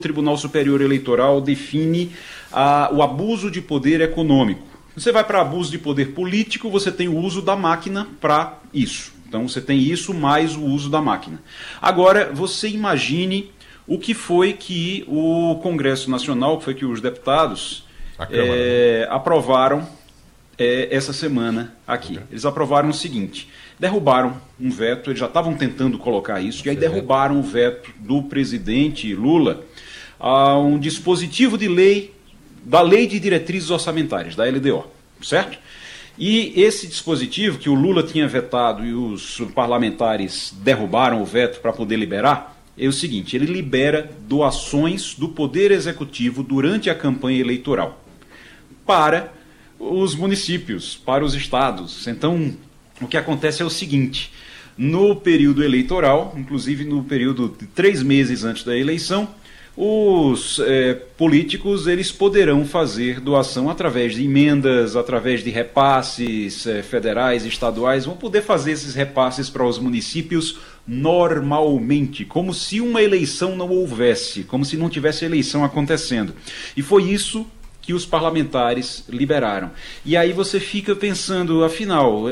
Tribunal Superior Eleitoral define o abuso de poder econômico. Você vai para abuso de poder político, você tem o uso da máquina para isso. Então você tem isso mais o uso da máquina. Agora, você imagine o que foi que o Congresso Nacional, que foi que os deputados aprovaram essa semana aqui. Eles aprovaram o seguinte: derrubaram um veto, eles já estavam tentando colocar isso, e aí derrubaram o veto do presidente Lula a um dispositivo de lei, da Lei de Diretrizes Orçamentárias, da LDO, certo? E esse dispositivo que o Lula tinha vetado e os parlamentares derrubaram o veto para poder liberar, é o seguinte: ele libera doações do Poder Executivo durante a campanha eleitoral para os municípios, para os estados. Então, o que acontece é o seguinte: no período eleitoral, inclusive no período de 3 meses antes da eleição, os políticos eles poderão fazer doação através de emendas, através de repasses federais, estaduais, vão poder fazer esses repasses para os municípios normalmente, como se uma eleição não houvesse, como se não tivesse eleição acontecendo. E foi isso que os parlamentares liberaram. E aí você fica pensando, afinal,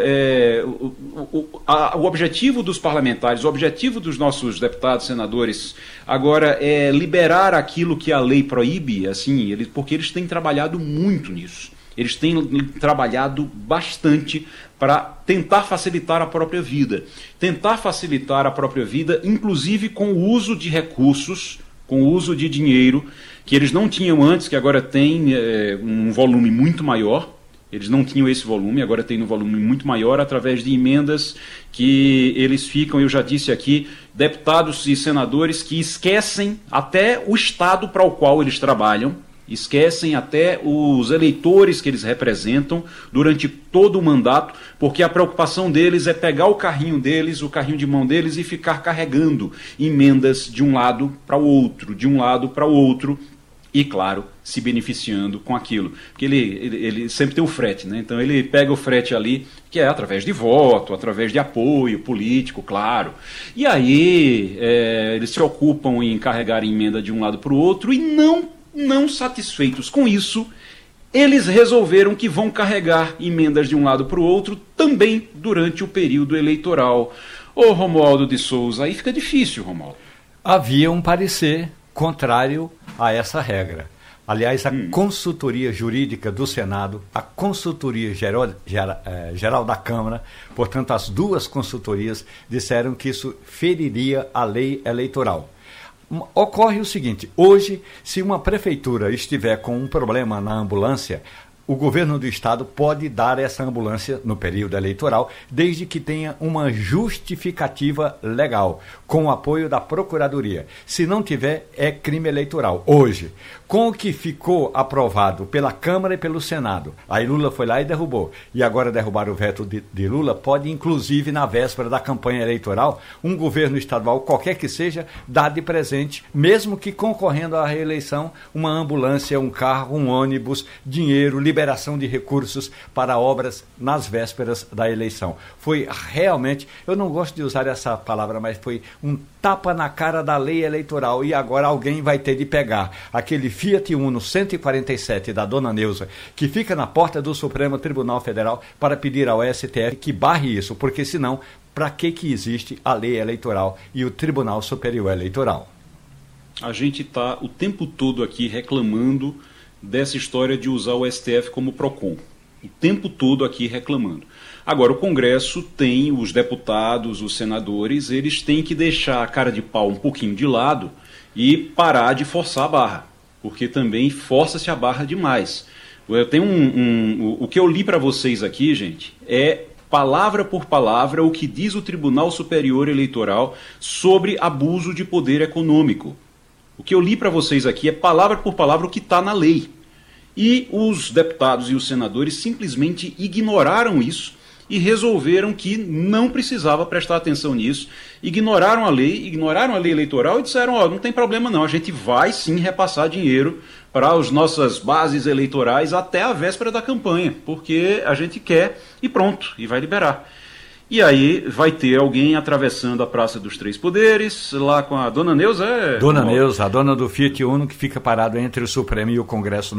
o objetivo dos parlamentares, o objetivo dos nossos deputados, senadores, agora é liberar aquilo que a lei proíbe, assim, porque eles têm trabalhado muito nisso. Eles têm trabalhado bastante para tentar facilitar a própria vida. Tentar facilitar a própria vida, inclusive com o uso de recursos, com o uso de dinheiro, que eles não tinham antes, que agora tem um volume muito maior. Eles não tinham esse volume, agora tem um volume muito maior, através de emendas que eles ficam, eu já disse aqui, deputados e senadores que esquecem até o estado para o qual eles trabalham, esquecem até os eleitores que eles representam durante todo o mandato, porque a preocupação deles é pegar o carrinho deles, o carrinho de mão deles, e ficar carregando emendas de um lado para o outro, de um lado para o outro, e, claro, se beneficiando com aquilo. Porque ele sempre tem o frete, né? Então ele pega o frete ali, que é através de voto, através de apoio político, claro. E aí eles se ocupam em carregar emenda de um lado para o outro, e não satisfeitos com isso, eles resolveram que vão carregar emendas de um lado para o outro também durante o período eleitoral. Ô Romualdo de Souza, aí fica difícil, Romualdo. Havia um parecer contrário a essa regra. Aliás, a consultoria jurídica do Senado, a consultoria geral da Câmara, portanto, as duas consultorias disseram que isso feriria a lei eleitoral. Ocorre o seguinte: hoje, se uma prefeitura estiver com um problema na ambulância, o governo do estado pode dar essa ambulância no período eleitoral, desde que tenha uma justificativa legal, com o apoio da Procuradoria. Se não tiver, é crime eleitoral. Hoje, com o que ficou aprovado pela Câmara e pelo Senado, aí Lula foi lá e derrubou, e agora derrubaram o veto de Lula, pode, inclusive, na véspera da campanha eleitoral, um governo estadual, qualquer que seja, dar de presente, mesmo que concorrendo à reeleição, uma ambulância, um carro, um ônibus, dinheiro, liberação de recursos para obras nas vésperas da eleição. Foi realmente, eu não gosto de usar essa palavra, mas foi um tapa na cara da lei eleitoral, e agora alguém vai ter de pegar aquele Fiat Uno 147 da dona Neuza, que fica na porta do Supremo Tribunal Federal, para pedir ao STF que barre isso, porque senão, para que existe a lei eleitoral e o Tribunal Superior Eleitoral? A gente está o tempo todo aqui reclamando dessa história de usar o STF como PROCON. O tempo todo aqui reclamando. Agora, o Congresso tem, os deputados, os senadores, eles têm que deixar a cara de pau um pouquinho de lado e parar de forçar a barra, porque também força-se a barra demais. Eu tenho o que eu li para vocês aqui, gente, é palavra por palavra o que diz o Tribunal Superior Eleitoral sobre abuso de poder econômico. O que eu li para vocês aqui é palavra por palavra o que está na lei. E os deputados e os senadores simplesmente ignoraram isso e resolveram que não precisava prestar atenção nisso, ignoraram a lei eleitoral e disseram: não tem problema não, a gente vai sim repassar dinheiro para as nossas bases eleitorais até a véspera da campanha, porque a gente quer, e pronto, e vai liberar. E aí vai ter alguém atravessando a Praça dos Três Poderes, lá com a Dona Neuza. Dona Neuza, a dona do Fiat Uno, que fica parado entre o Supremo e o Congresso